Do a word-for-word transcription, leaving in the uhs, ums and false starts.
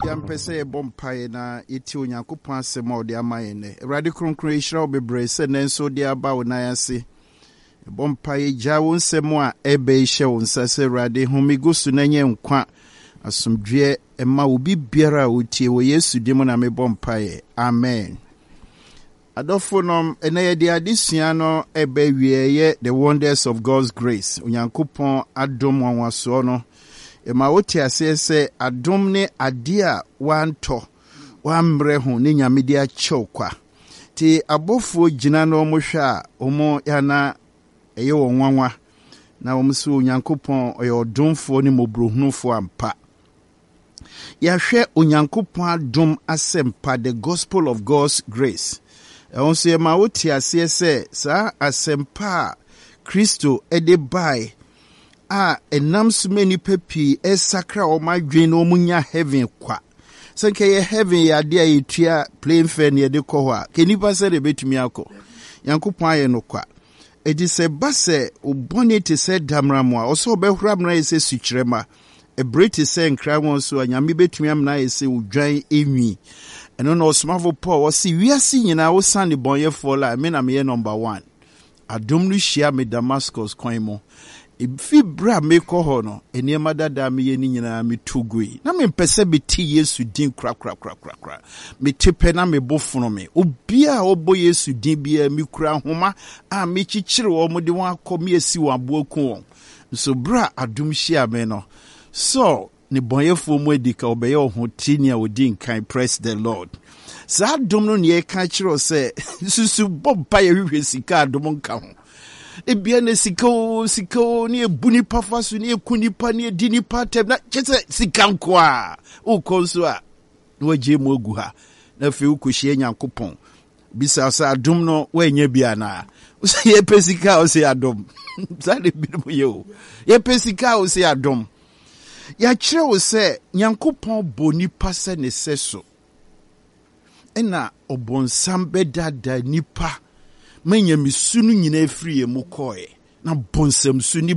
Yampese bompaye na iti onyankopon asem ode amaye ne Awurade kronkron ehira obebre se nenso de aba wo nan ase bompaye gya wo nsem a ebe ihye wo nsa se Awurade homigosu na nye nkwa asomdwe ema obi biara otie wo Yesu dim na me bompaye amen. Adofonom eneye de adesua no ebe wieye the wonders of God's grace onyankopon adom wanwaso no ema woti ase se adom ne ade a wanto wamre ho ne nyamede a kyokwa ti abofo gina no mo hwa a omo yana eye wonwanwa na omo so onyankopon oye odomfo ne mobrohunufo ampa ya hwe onyankopon adom asempa the gospel of God's grace onse ema woti ase se sa asempa Kristo ede bai a enam sumeni pepi esakra o madwen no munya heaven kwa sanke ye heaven ya de ayetua plain fair ne de ko ho a kenipa se de betumi akọ yankopon aye no kwa edi se base obone te se damramu a oso behura mna ese sukyerema e breti se nkra won so anyame betumi amna ese udwan enwi eno no osmavo paul wasi wiase nyina wo sande bonyefo la me na me number one adom no hia me Damascus kwan mo ifi bra me ko ho no eniema dada me ye ni nyina me tugui na me pese beti Yesu din kra kra kra kra kra me tepe na me bofuno me obia obo Yesu din bia me kura homa a me chichire wo mo de won akomi esi wo aboku won so bra adom hia me no so ne bonyefo mu edika obeye ho tini a odin kan praise the Lord sa adom no ne ka kire se susu bobba ye hwehwe sika adom nka ho ebia ne sika sika ni ebuni pafasu ni ekunipa ni edini patem na chese sika nko a ukonso a waje mu ogu ha na fe ukuhie nyankopon bisa sa adom no wanya bia na usi ye pesika o se adom sa de bi mo ye o ye pesika o se adom ya kire o se nyankopon boni pase ne seso ena obonsam bedada nipa manya misunu nyina afiri mu koe na bonsam su ni